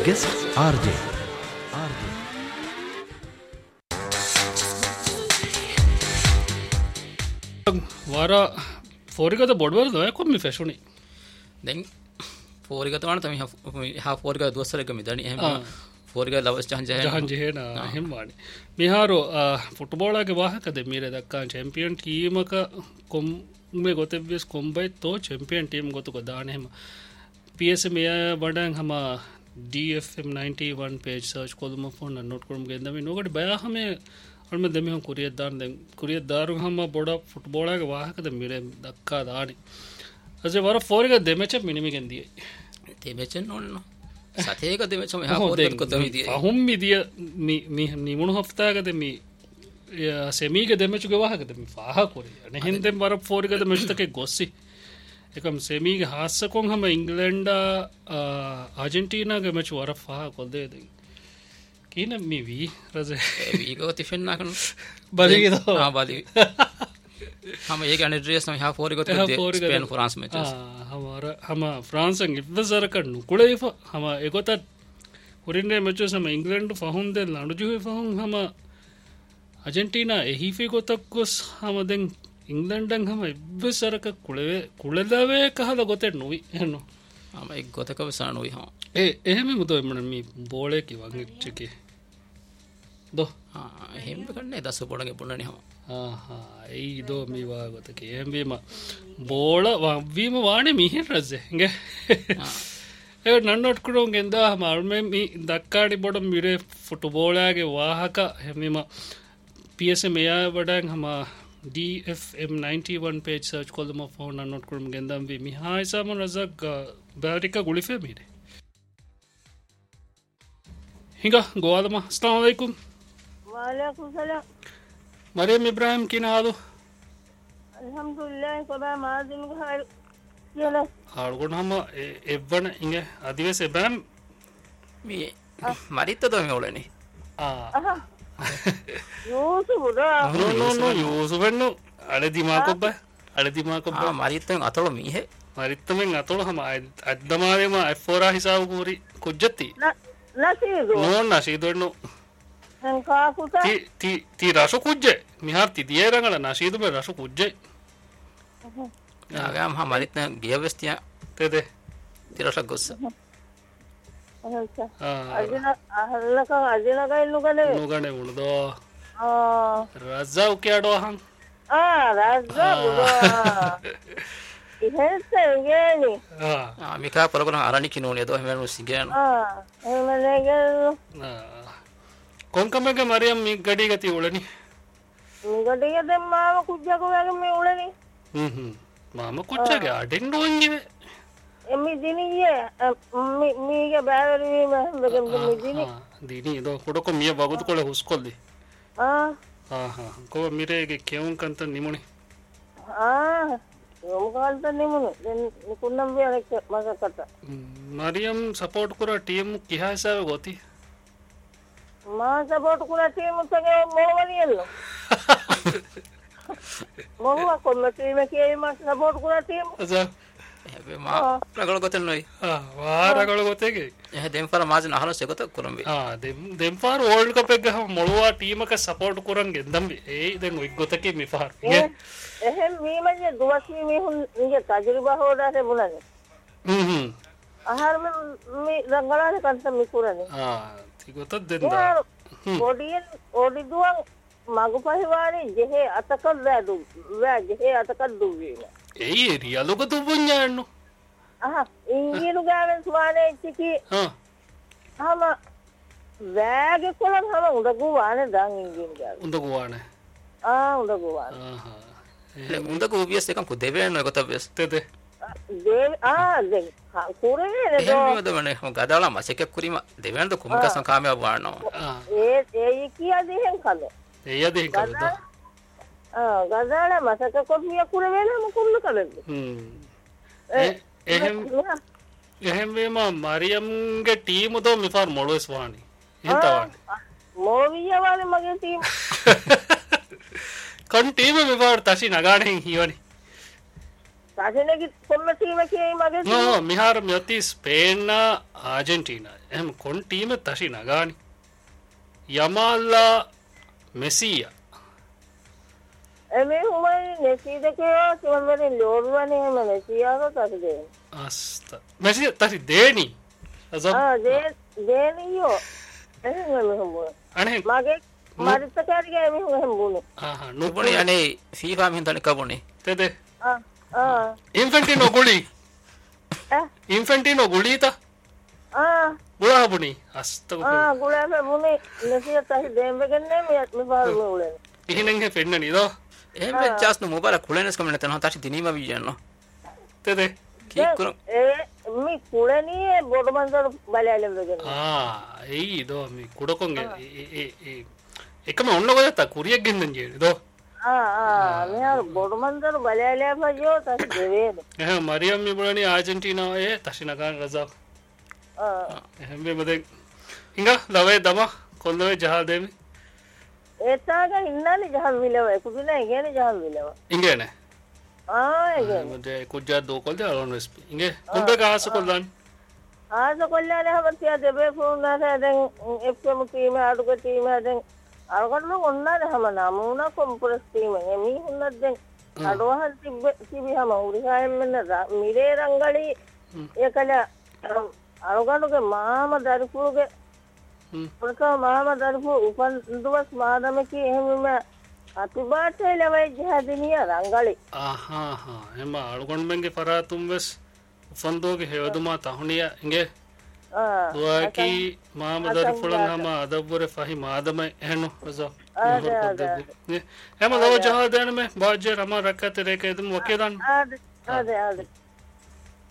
guest RJ. वारा फोरिका तो बोडवर दो है कोई मी फैशनी දැන් ෆෝරික තමයි තමයි හා ෆෝරික දුවස්සරක මිදණි එහෙම ෆෝරික ලවස් जहां जेना එහෙම වානේ මිහාරෝ ෆුට්බෝලගේ වාහකද මීරේ දක්කා චැම්පියන් ටීම් එක කොම් මේ ගොතෙවිස් කොම්බයි තෝ චැම්පියන් ටීම් ගොතක දාන එහෙම PS මෙය වඩන් හම DFM 91 page search kolam phone note करम गेंदा में नोगट बया हमें और मैं दमे हम कुरियत दार हम बड़ा फुटबॉल के वाहक द मेरे दक्का दानी अजे वारा फोर का देमेच मिनिमी गेंदी දෙමෙච නෝන්න සතේක දෙමෙච මෙහා ෆෝරික කොතමි දිය අහුම් මිදිය මි නිමුණු හෆ්තාගද මි සෙමීක දෙමෙච ගේ वाहक ද මි ෆාහ කොරිය නේ හින්දෙන් වර फोर का देमेच तक गोसी एकम सेमी के हास्य को हम इंग्लैंड अर्जेंटीना के मैच वारा फा को दे दे की न मी वी रजे वी को टिफिन ना कन बाली के तो हां बाली हम एक एड्रेस में यहां फोर को स्पेन फ्रांस मैचेस हमारा हम फ्रांस अंग इफजर करनु कुळे हम एकोता कुरिने मैचेस हम इंग्लैंड फहुम दे लांडु जो फहुम हम अर्जेंटीना एही फी को तक को हम दें इंग्लैंड हम इब्बसरक कुळदावे कहला गोते नुई एनो हम एक गोतक वसानुई हां එහෙම මුදෝ එමන මේ බෝලේ කිවං එච්චකේ දෝ එහෙම කන්නේ දස බෝලගේ පුණනේ හම ඒ දෝ මේ වා ගොතකේ එහෙම වීම බෝල වීම වානේ මිහින් රජේ ගේ ඒ නන්නොට් කුරොන් ගෙන්දා මාර්මේ මි දක්කාඩි බොඩ මිරේ ෆුට්බෝලාගේ වාහක හැමීම PSM එයා වඩන් හම DFM 91 page search kolam phone note करम गेंदम भी मिहाय सामन रजक बैरिका गुलिफे मेरे हिंगा गोवालमा अस्सलाम वालेकुम वालेकुम सलाम मरियम इब्राहिम की नादो अल्हम्दुलिल्लाह कोबा माजिम घर येला हाड़गुण हम एवन इंगे आदिवासी इब्राहिम मी मरित तो मी ओळनी यूसुफुदा नो यूसुफनु अरे दिमाग को मरित अतोळ मी है मरित में अतोळ हम अद्दमारे मा F4 हिसाब पूरी कुज्जती नसीदो नो नसीदो हंका कुता ती रसो कुज्जे मिहार ती दिए रंगला नसीदो में रसो कुज्जे आगम हम मरित गियवस्तिया ते तिरसा गुस्स नुगने उड़दो रजा उक्याडो हम रजा इहेते गेनी मिका परगोना आरानी किनोने दो हमें सिगेन कौन कमे के मरियम मी गडी गति उड़नी मी गडी गते मामा कुज्जा को आगे मी उड़नी मामा कुज्जा के आडिंग डोंगे मी दिनी ये मी के बैरी में हम मी दिनी दो फोटो को मिया बाबू को हुस्कोल दी हां को मिरे के क्यों कंत निमुनी यो कांत निमुनी कुन्नम भी अनेक मजा करता मरियम सपोर्ट करा टीम किहा हिसाब होती मां सपोर्ट करा टीम सगे मोवनियलो मोवा को टीम के मां सपोर्ट करा टीम अच्छा मा रगळ गोते नोई वा रगळ गोते के ए देमफार माज नहलो सेगत कुरंबी देमफार वर्ल्ड कप के हम मोळवा टीम का सपोर्ट कुरंगे दम ए देन वे गोते के मिफार එහෙන් වීමද දුවස්වී මිහුන් නිගේ තජරිබා හොදාසේ බුණනේ ආහාර මේ රංගලානේ කන්ත මිකුරනේ තිගොත දෙන්දා ඕඩි දුවන් මගු පහිවානේ ජෙහෙ අතකල් වැ ජෙහෙ අතකල් දුවීම ඒ රියලුක දුවඤ්ඤාන්නු ඉංගිරු ගාවෙන් සුවානේ චිකි හම වැගේ කොලන් හම උඩගු වානේ දන් ඉංගිරු ගාවෙන් උඩගු වානේ උඩගු වානේ උන්දක උවියස් එකම් කුදෙ වෙන එක තබස් තෙද දෙව දෙ කුරේ නේද එහෙමද මනේ ගදාලා මාසෙක කුරිම දෙවෙන්ද කුමක සංකාමය වවනවා ඒ කියා දෙහෙන් කල ඒ යදෙන් කලද ගදාලා මාසක කොපිය කුර වෙන මොකුල්ල කලද එහෙම වේම මරියම්ගේ ටීම දෝ මිෆාර් මොළොස් වානි එහෙම තවන්නේ මොවිය වානේ මගේ ටීම कौन टीम में बार ताशी नगाड़े ही वाली තාසිනගේ කොම්ම ටීම කියයි මගේ මිහාර යති ස්පේන්න ආජෙන්ටීනා එහම කොන් ටීම තශි නගානි යමල්ලා මෙසීය එමේ හුමයි නෙසී දෙකයා කිවන්වරින් ලෝරුවනේ එම නෙසියාව තසි දෙන අස්ත මෙසිය තසි දේනි දේනීයෝ එහුම අනේ මගේ මරිත්තකාරිගේ එමි හම්බුණේ නුබුණේ අනේ ෆීෆා මෙහෙන් කබුණේ තෙදේ ඉන්ෆැන්ටිනෝ ගුලි ඉන්ෆැන්ටිනෝ ගුලීත ගුලාබුණි අස්ත ගුලාබුණේ නෙසිය තසි දෙම්බගන්නේ මේ පාරුම උලෙන ඉහිනෙන්ගේ පෙන්න නිදෝ එහෙම ජාස්නු මොබාල කුලෙනස් කමන තන තාසි දිනීම වියන්නෝ තෙදේ කීකරු මේ කුලණියේ බොඩමන්දර බලයලම් වෙගෙන එයි දෝ මේ කුඩකොන්ගේ එකම ඔන්න ගොයත්තා කුරියක් ගෙන්දන් ජීවිත දෝ මෙයා බොඩමන්දර බලයලෑ පජෝ තස් දෙවේද මරියම් මිබුලනි ආජෙන්ටීනාවේ තශිනකාන් රසාක් එහෙමෙමද හිඟ ලවේ දම කොල්ලවේ ජහල් දෙමි ඒතාග ඉන්නන්නේ ජහල් විලව එකුදින ඉගෙන ජහල් විලව ඉගෙන ඉගෙන කුජ්ජා දෝකොල්ද අලොන් වෙස්පි ඉගේ කුඹේ කාස කොල්ලන් ආස කොල්ලානේ හවතිය දෙබේ ෆෝන් දැන් එෆ්එම් ටීම අඩුක ටීම දැන් අරකට ඔන්නාද හැම නමුණ කොම්ප්‍රස් ටීම එමි හුන්නත් දැන් අඩවහන් තිබිහම උරිහායෙන් මෙන්න මිරේ රංගලි ඒකල අරගනුගේ මාම දරිපුරුගේ පුරකා මාම දරිපු උපන් දවස් මාදමකී එහෙමම අතිබාටේ ලවයි ජහදිනිය රංගලි එම අලුගොන්බෙන්ගේ පරාතුම් වෙස් උපන්දෝගේ හෙවදුමා තහුණිය ඉගේ දුවකි මාම දරිපුලන් හම අදබ්වර ෆහි මාදම එහෙනු රසෝ එම ලව ජහදනම බාජ්‍ය රම රක්කත රේක එදම වකේදන් ආද